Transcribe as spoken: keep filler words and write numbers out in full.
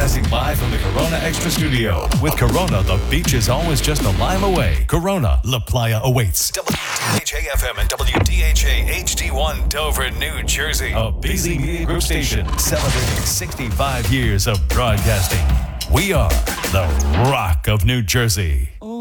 Broadcasting live from the Corona Extra Studio. With Corona, the beach is always just a lime away. Corona, La Playa awaits. W D H A F M and W D H A H D one Dover, New Jersey. A B Z Media Group station celebrating sixty-five years of broadcasting. We are the Rock of New Jersey.